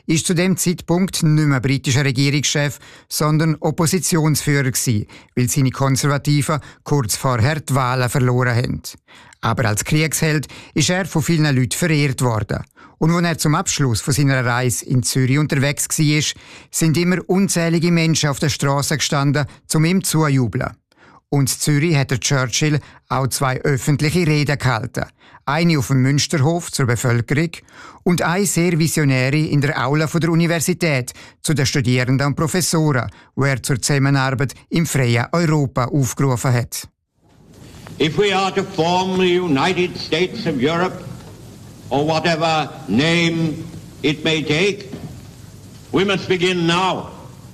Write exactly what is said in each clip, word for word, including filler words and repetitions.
ist zu dem Zeitpunkt nicht mehr britischer Regierungschef, sondern Oppositionsführer gewesen, weil seine Konservativen kurz vorher die Wahlen verloren haben. Aber als Kriegsheld ist er von vielen Leuten verehrt worden. Und als er zum Abschluss von seiner Reise in Zürich unterwegs war, sind immer unzählige Menschen auf der Straße gestanden, um ihm zujubeln. Und in Zürich hat der Churchill auch zwei öffentliche Reden gehalten. Eine auf dem Münsterhof zur Bevölkerung und eine sehr visionäre in der Aula von der Universität zu den Studierenden und Professoren, wo er zur Zusammenarbeit im freien Europa aufgerufen hat. If we are to form the United States of Europe, or whatever name it may take, we must begin now.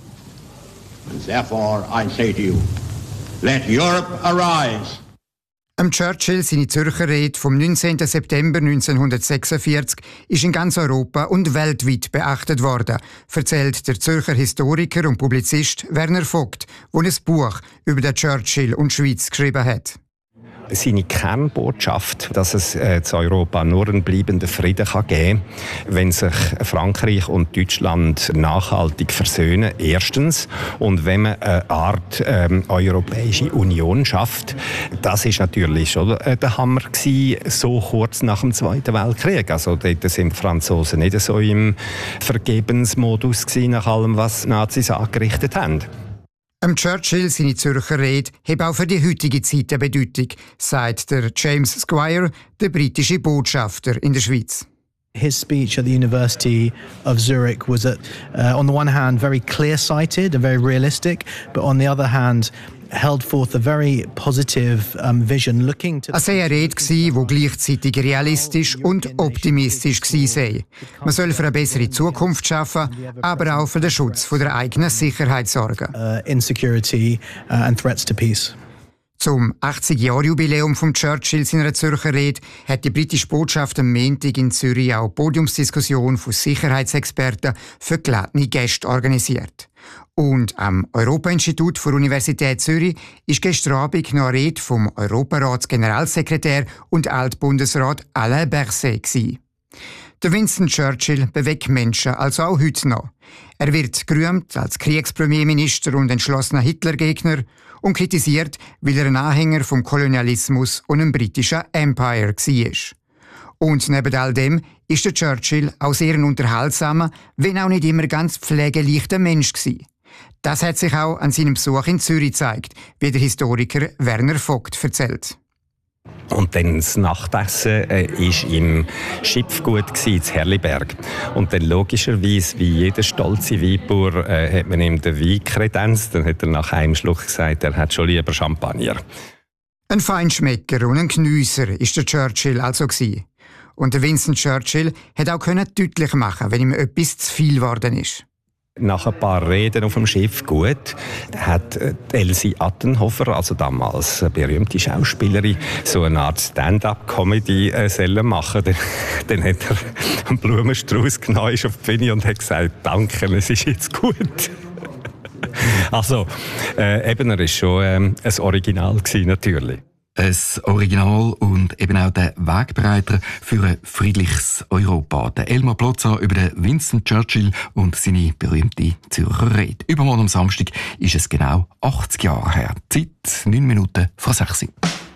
And therefore I say to you, let Europe arise. Am Churchill seine Zürcher Rede vom neunzehnten September neunzehnhundertsechsundvierzig ist in ganz Europa und weltweit beachtet worden, erzählt der Zürcher Historiker und Publizist Werner Vogt, der ein Buch über den Churchill und die Schweiz geschrieben hat. Seine Kernbotschaft, dass es äh, zu Europa nur einen bleibenden Frieden kann geben kann, wenn sich Frankreich und Deutschland nachhaltig versöhnen, erstens. Und wenn man eine Art ähm, Europäische Union schafft, das ist natürlich schon äh, der Hammer gewesen, so kurz nach dem Zweiten Weltkrieg. Also dort sind die Franzosen nicht so im Vergebensmodus gewesen, nach allem, was die Nazis angerichtet haben. Am Churchill seine Zürcher Rede hat auch für die heutige Zeit eine Bedeutung, sagt der James Squire, der britische Botschafter in der Schweiz. His speech at the University of Zurich was, at, uh, on the one hand, very clear-sighted and very realistic, but on the other hand, held forth a very positive um, vision looking to... Es war eine Rede, die gleichzeitig realistisch und optimistisch war. Man soll für eine bessere Zukunft schaffen, aber auch für den Schutz der eigenen Sicherheit sorgen. Uh, insecurity uh, and threats to peace. Zum achtzig-Jahr-Jubiläum von Churchill seiner Zürcher Rede hat die britische Botschaft am Montag in Zürich auch eine Podiumsdiskussion von Sicherheitsexperten für geladene Gäste organisiert. Und am Europa-Institut der Universität Zürich ist gestern Abend noch eine Rede vom Europaratsgeneralsekretär und Altbundesrat Alain Berset gewesen. Der Winston Churchill bewegt Menschen also auch heute noch. Er wird gerühmt als Kriegspremierminister und entschlossener Hitlergegner und kritisiert, weil er ein Anhänger vom Kolonialismus und einem britischen Empire war. Und neben all dem ist der Churchill auch sehr ein unterhaltsamer, wenn auch nicht immer ganz pflegeleichter Mensch gewesen. Das hat sich auch an seinem Besuch in Zürich gezeigt, wie der Historiker Werner Vogt erzählt. Und dann das Nachtessen äh, ist im Schipfgut gsi, in Herliberg. Und dann logischerweise, wie jeder stolze Weinbauer, äh, hat man ihm den Wein kredenzt. Dann hat er nach einem Schluck gesagt, er hat schon lieber Champagner. Ein Feinschmecker und ein Geniesser ist der Churchill also gsi. Und der Winston Churchill hat auch können deutlich machen, wenn ihm etwas zu viel geworden ist. Nach ein paar Reden auf dem Schiff gut hat Elsie Attenhofer, also damals eine berühmte Schauspielerin, so eine Art Stand-up-Comedy äh, machen. Dann, dann hat er einen Blumenstrauß genommen auf die Bühne und hat gesagt, danke, es ist jetzt gut. Also, äh, eben, er war schon ähm, ein Original gewesen, natürlich. Ein Original und eben auch der Wegbereiter für ein friedliches Europa. Der Elmar Plozza über den Winston Churchill und seine berühmte Zürcher Rede. Übermorgen am Samstag ist es genau achtzig Jahre her. Zeit neun Minuten vor sechs.